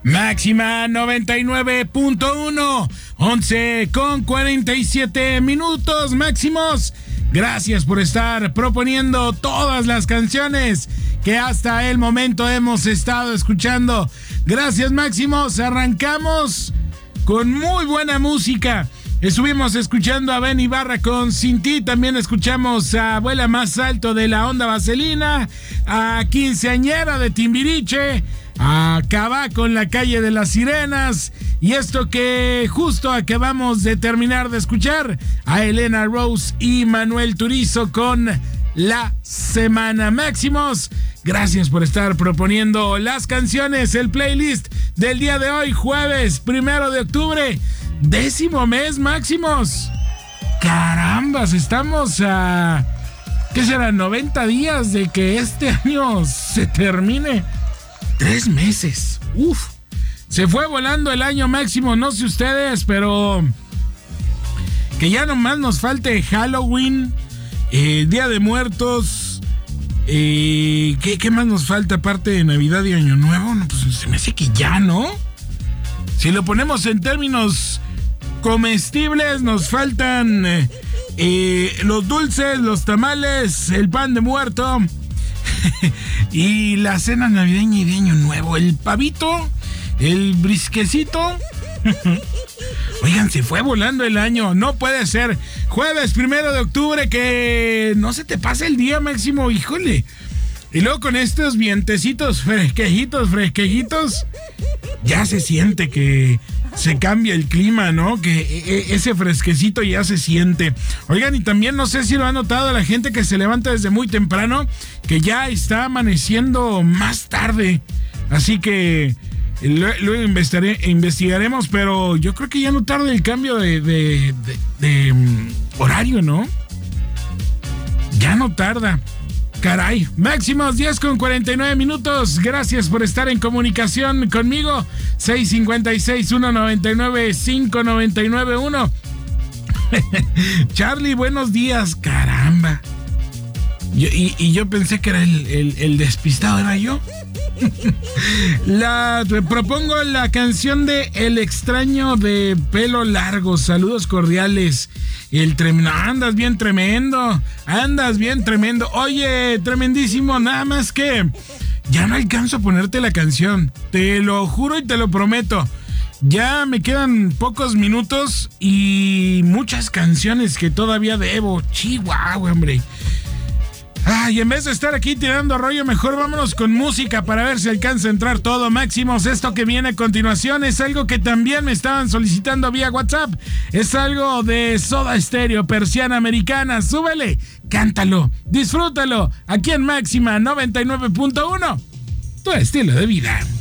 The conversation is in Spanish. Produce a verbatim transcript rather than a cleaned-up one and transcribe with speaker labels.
Speaker 1: Máxima noventa y nueve punto uno, once con cuarenta y siete minutos. Máximos, gracias por estar proponiendo todas las canciones que hasta el momento hemos estado escuchando. Gracias, Máximos. Arrancamos con muy buena música. Estuvimos escuchando a Ben Ibarra con Sin Ti, también escuchamos a Vuela Más Alto de la Onda Vaselina, a Quinceañera de Timbiriche, a Cabá con La Calle de las Sirenas, y esto que justo acabamos de terminar de escuchar, a Elena Rose y Manuel Turizo con La Semana. Máximos, gracias por estar proponiendo las canciones, el playlist del día de hoy, jueves primero de octubre, décimo mes, Máximos. Carambas, estamos a, ¿qué será? noventa días de que este año se termine. Tres meses. Uf. Se fue volando el año, Máximo. No sé ustedes, pero que ya nomás nos falte Halloween, eh, Día de Muertos. Eh, ¿qué, ¿Qué más nos falta aparte de Navidad y Año Nuevo? No, pues se me hace que ya, ¿no? Si lo ponemos en términos comestibles, nos faltan eh, eh, los dulces, los tamales, el pan de muerto y la cena navideña y de Año Nuevo, el pavito, el brisquecito. Oigan, se fue volando el año, no puede ser. Jueves primero de octubre, que no se te pase el día, Máximo, híjole. Y luego con estos vientecitos fresquejitos, fresquejitos, ya se siente que se cambia el clima, ¿no? Que ese fresquecito ya se siente. Oigan, y también no sé si lo ha notado la gente que se levanta desde muy temprano, que ya está amaneciendo más tarde. Así que luego investigaré, investigaremos, pero yo creo que ya no tarda el cambio de, de, de, de um, horario, ¿no? Ya no tarda. Caray, Máximos, diez con cuarenta y nueve minutos. Gracias por estar en comunicación conmigo. seis cinco seis, uno nueve nueve, cinco nueve nueve uno. Charlie, buenos días. Caramba. Yo, y, y yo pensé que era el, el, el despistado, ¿era yo? La, propongo la canción de El Extraño de Pelo Largo. Saludos cordiales. El tremendo, andas bien tremendo, andas bien tremendo. Oye, tremendísimo, nada más que ya no alcanzo a ponerte la canción. Te lo juro y te lo prometo. Ya me quedan pocos minutos y muchas canciones que todavía debo. Chihuahua, hombre. Ay, en vez de estar aquí tirando rollo, mejor vámonos con música para ver si alcanza a entrar todo. Máximos, esto que viene a continuación es algo que también me estaban solicitando vía WhatsApp. Es algo de Soda Stereo, Persiana Americana. Súbele, cántalo, disfrútalo. Aquí en Máxima noventa y nueve punto uno, tu estilo de vida.